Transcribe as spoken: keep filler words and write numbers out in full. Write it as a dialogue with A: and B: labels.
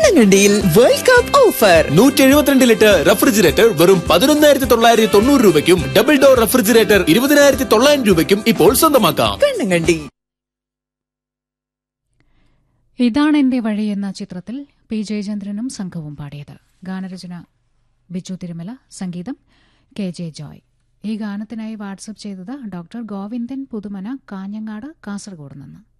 A: കണ്ണങ്കണ്ടിയിൽ world cup offer
B: നൂറ്റി എഴുപത്തിരണ്ട് litre refrigerator വെറും പതിനൊന്നായിരത്തി തൊള്ളായിരത്തി തൊണ്ണൂറ് രൂപയ്ക്കും ഡബിൾ ഡോർ റെഫ്രിജറേറ്റർ ഇരുപതിനായിരത്തി തൊള്ളായിരം രൂപയ്ക്കും ഇപ്പോൾ സ്വന്തമാക്കാം.
A: കണ്ണങ്കണ്ടി.
C: ഇതാണ് എന്റെ വഴി എന്ന ചിത്രത്തിൽ പി ജയചന്ദ്രനും സംഘവും പാടിയത്. ഗാനരചന ബിജു തിരുമല, സംഗീതം കെ ജെ ജോയ്. ഈ ഗാനത്തിനായി വാട്സപ്പ് ചെയ്തത് ഡോക്ടർ ഗോവിന്ദൻ പുതുമന, കാഞ്ഞങ്ങാട്, കാസർഗോഡ് നിന്ന്.